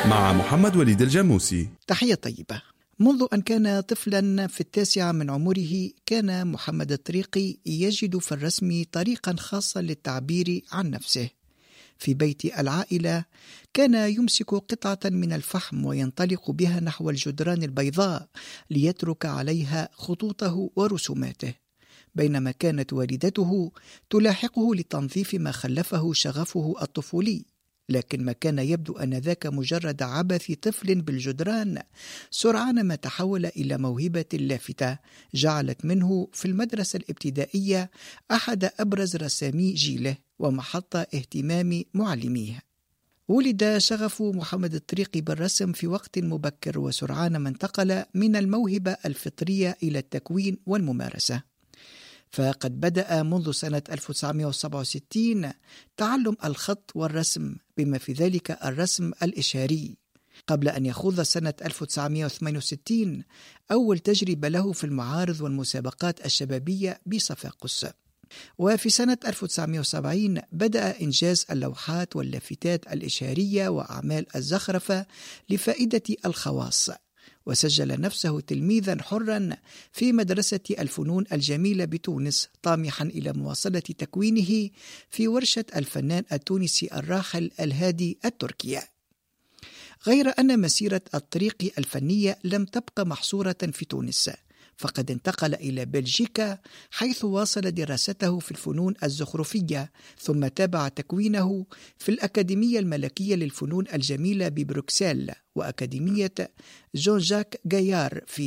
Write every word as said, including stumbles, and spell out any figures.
مع محمد وليد الجاموسي. تحية طيبة. منذ أن كان طفلا في التاسعة من عمره كان محمد الطريقي يجد في الرسم طريقا خاصا للتعبير عن نفسه. في بيت العائلة كان يمسك قطعة من الفحم وينطلق بها نحو الجدران البيضاء ليترك عليها خطوطه ورسوماته، بينما كانت والدته تلاحقه لتنظيف ما خلفه شغفه الطفولي. لكن ما كان يبدو أنذاك مجرد عبث طفل بالجدران سرعان ما تحول إلى موهبة لافتة جعلت منه في المدرسة الابتدائية أحد أبرز رسامي جيله ومحط اهتمام معلميه. ولد شغف محمد الطريقي بالرسم في وقت مبكر، وسرعان ما انتقل من الموهبة الفطرية إلى التكوين والممارسة. فقد بدأ منذ سنة ألف وتسعمائة وسبعة وستين تعلم الخط والرسم، بما في ذلك الرسم الإشاري، قبل أن يخوض سنة ألف وتسعمائة وثمانية وستين أول تجربة له في المعارض والمسابقات الشبابية بصفاقس. وفي سنة ألف وتسعمائة وسبعين بدأ إنجاز اللوحات واللافتات الإشارية وأعمال الزخرفة لفائدة الخواص، وسجل نفسه تلميذا حرا في مدرسة الفنون الجميلة بتونس، طامحا إلى مواصلة تكوينه في ورشة الفنان التونسي الراحل الهادي التركية. غير أن مسيرة الطريق الفنية لم تبقى محصورة في تونس، فقد انتقل إلى بلجيكا حيث واصل دراسته في الفنون الزخرفية، ثم تابع تكوينه في الأكاديمية الملكية للفنون الجميلة ببروكسل وأكاديمية جون جاك غايار في